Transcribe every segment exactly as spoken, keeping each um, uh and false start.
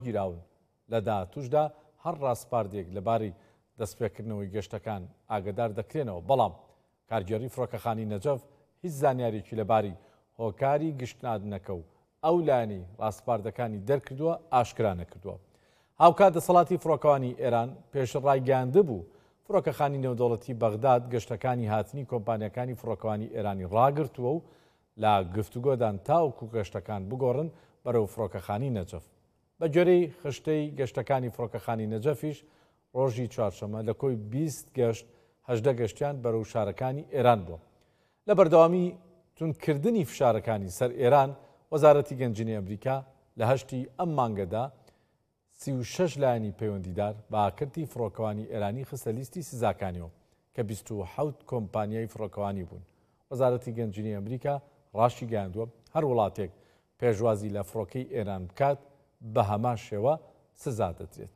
گیراون لە داهاتووشدا هەر ڕاستپاردێک لەباری دەستپێکردنەوەی گەشتەکان ئاگدار دەکرێنەوە، بەڵام کارگێڕی فڕۆکەخانی نەجەف هیچ زانیاریی لەباری هۆکاری گشتنادنەکە و ئەو لایەنەی ڕاستپاردەکانی دەرکردووە ئاشکرا نەکردووە. هاوکات دەسەڵاتی فڕۆکەوانی ئێران پێشڕایگەیاندە بوو فڕۆکەخانی نێودەوڵەتی بەغداد گەشتەکانی هاتنی کۆمپانیەکانی فڕۆکەوانی ئێرانی ڕاگرتووە و لە گفتوگۆدان تاوکو گەشتەکان بگۆڕن بەرەو فڕۆکەخانی نەجەف. بە گوێرەی خشتەی گەشتەکانی فڕۆکەخانی نەجەفیش ڕۆژی چوارشەمە لە کۆی بیست گەشت هەژدە گەشتیان بەرەو شارەکانی ئێران بووە. لە بەردەوامی تونکردنی فشارەکانی سەر ئێران، وەزارەتی گەنجینەی ئەمریکا لە هەشتی ئەم مانگەدا سی و شەش لایەنی پەیوەندیدار بە ئاکردی فڕۆکەوانی ئێرانی خستە لیستی سزاکانیەوە کە بیست و حەوت کۆمپانیای فڕۆکەوانی بوون. وەزارەتی گەنجینەی ئەمریکا ڕاشی گەیاندووە هەر وڵاتێک پێشوازی لە فڕۆکەی ئێران بکات بە هەمان شێوە سزا دەدرێت.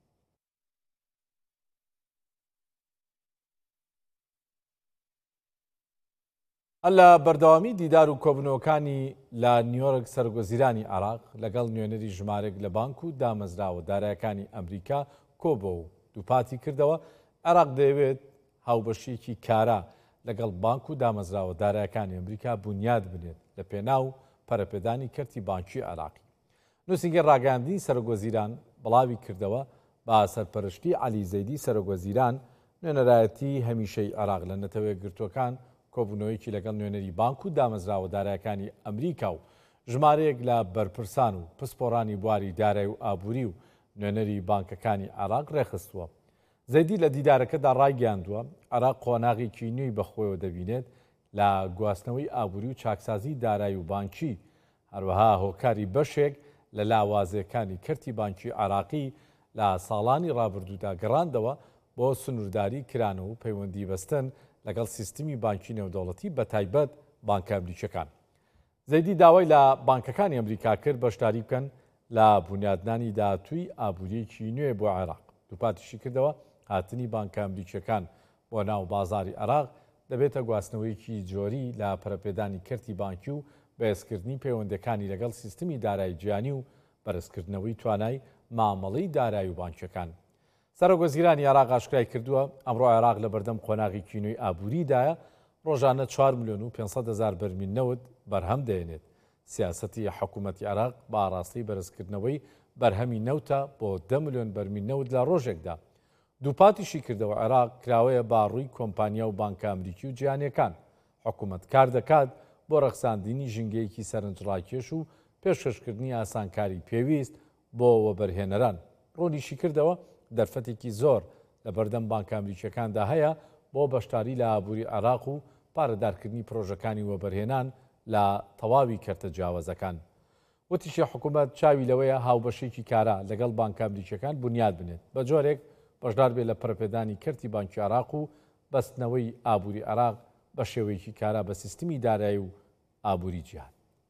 لە بەردەوامی دیدار و کۆبنەوەکانی لە نیویۆرک سەرۆکوەزیرانی عێراق لەگەڵ نوێنەری ژمارەك لە بانک و دامەزراوە دارایەکانی ئەمریکا کۆبووە و دووپاتی کردەوە عێراق دەیەوێت هاوبەشیەکی کارا لەگەڵ بانک و دامەزراوە دارایەکانی ئەمریکا بنیاد بنێت لە پێناو پەرەپێدانی کەرتی بانکی عێراقی. نووسینگەی ڕاگەیاندنی سەرۆکوەزیران بڵاوی کردەوە با سەرپەرشتی عەلی زەیدی سەرۆکوەزیران نوێنەرایەتی هەمیشەی عێراق لە نەتەوەیە گرتوەکان کۆبوونەوەیەکی لەگەڵ نوێنەری بانک و دامەزراوە دارایەکانی ئەمریکا و ژمارەیەک لە بەرپرسان و پسپۆڕانی بواری دارایی و ئابووری و نوێنەری بانکەکانی عێراق ڕێخستووە. زەیدی لە دیدارەکەدا ڕایگەیاندووە عێراق قۆناغێکی نوێی بەخۆیەوە دەبینێت لە گواستنەوەی ئابووری و چاکسازی دارایی و بانکی، هەروەها هۆکاری بەشێک لە لاوازەکانی کەرتی بانکی عێراقی لە ساڵانی ڕابردوودا گەڕاندەوە بۆ سنوورداری کرانەوە و پەیوەندی بەستن لەگەڵ سیستمی بانکی نێودەوڵەتی بە تایبەت بانکە ئەمریکیەکان. زەیدی داوای لە بانکەکانی ئەمریکا کرد بەشداری بکەن لە بنیادنانی داهاتووی ئابووریەکی نوێ بۆ عێراق. دووپاتیشی کردەوە هاتنی بانکە ئەمریکیەکان بۆ ناو بازاری عێراق دەبێتە گواستنەوەیەکی جۆری لە پەرەپێدانی کەرتی بانکی و بەهێزکردنی پەیوەندەکانی لەگەڵ سیستمی دارایی جیهانی و بەرزکردنەوەی توانای مامەڵەی دارایی و بانکیەکان. سەرۆکوەزیرانی عێراق ئاشکرای کردووە ئەمڕۆ عێراق لە بەردەم قۆناغێکی نوێی ئابووریدایە ڕۆژانە چوار ملیۆن و پێنجسەد هەزار بەرمیل نەوت بەرهەم دێنێت. سیاسەتی حکوومەتی عێراق بە ئاڕاستی بەرزکردنەوەی بەرهەمی نەوتە بۆ دە ملیۆن بەرمیل نەوت لە ڕۆژێکدا. دووپاتیشی کردەوە عێراق کراوەیە باڕووی کۆمپانیا و بانکە ئەمریکی و جیهانیەکان. حکوومەت کار دەکات بۆ ڕەخساندنی ژینگەیەکی سەرنجڕاکێش و پێشکەشکردنی ئاسانکاری پێویست بۆ وەبەرهێنەران. ڕوونیشی کردەوە دەرفەتێکی زۆر لە بەردەم بانکە ئەمریکیەکاندا هەیە بۆ بەشداری لە ئابووری عێراق و پارەدارکردنی پرۆژەکانی وەبەرهێنان لە تەواوی کەرتە جیاوازەکان. وتیشی حکوومەت چاوی لەوەیە هاوبەشێکی کارا لەگەڵ بانکە ئەمریکیەکان بنیاد بنێت بە جۆرێک بەشدار بێت لە پەرەپێدانی کەرتی بانکی عێراق و بەستنەوەی ئابووری عێراق بە شێوەیەکی کارا بە سیستمی دارایی و ئابووری جیهان.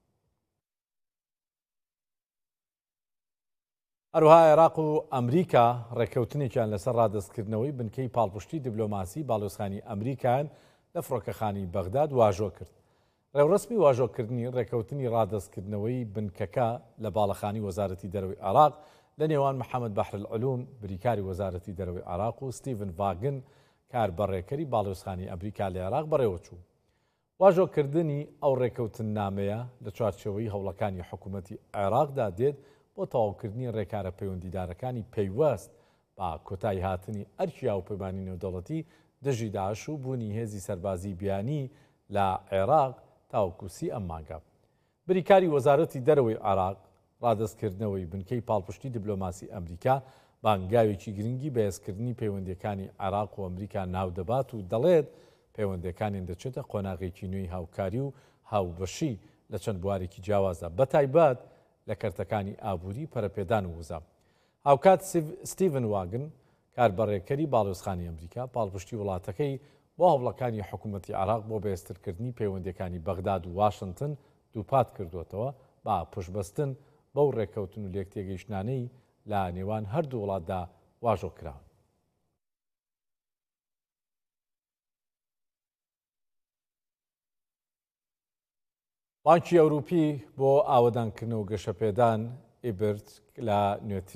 هەروها عێراق و ئەمریکا ڕێککەوتنێکیان لەسەر ڕادەستکردنەوەی بنکەی پاڵپشتی دیبلۆماسی باڵۆزخانی ئەمریکایان لە فڕۆکەخانی بەغداد واژۆ کرد. ڕێوڕسمی واژۆکردنی ڕێککەوتنی ڕادەستکردنەوەی بنکەکە لە باڵەخانی وەزارەتی دەرەوەی عێراق لە نێوان محەممەد بەحرالعلوم بریکاری وەزارەتی دەرەوەی عێراق و ستیڤن ڤاگن کاربەڕێکەری باڵۆزخانی ئەمریکا لە عێراق بەڕێوەچوو. واژۆکردنی ئەو ڕێککەوتن نامەیە لە چوارچێوەی هەوڵەکانی حکوومەتی عێراقدا دێت بۆ تەواوکردنی ڕێکارە پەیوەندیدارەکانی پەیوەست با کۆتایی هاتنی ئەرکی هاوپەیمانی نێودەوڵەتی دژی داعش و بوونی هێزی سەربازی بیانی لە عێراق تاوەکوسی ئەم مانگە. بریکاری وەزارەتی دەرەوەی عێراق ڕادەستکردنەوەی بنکەی پاڵپشتی دیبلۆماسی ئەمریکا بانگاوێکی گرنگی بەهێزکردنی پەیوەندیەکانی عێراق و ئەمریکا ناودەبات و دەڵێت پەیوەندەکانیان دەچێتە قۆناغێکی نوێی هاوکاری و هاوبەشی لە چەند بوارێکی جیاوازە بەتایبەت لە کەرتەکانی ئابووری پەرەپێدان و وزە. هاوکات ستیڤن واگن کاربەڕێکەری باڵۆزخانی ئەمریکا پاڵپشتی وڵاتەکەی بۆ هەوڵەکانی حکوومەتی عێراق بۆ بەهێزترکردنی پەیوەندیەکانی بەغداد و واشنگتن دووپات کردوێتەوە با پشتبەستن بەو ڕێککەوتن و لێکتێگەیشتانەی لە نێوان هەردوو وڵاتدا واژۆ کراون. بانکی ئەوروپی بۆ ئاوەدانکردنەوە گەشەپێدان ئیبرد لە نوێتر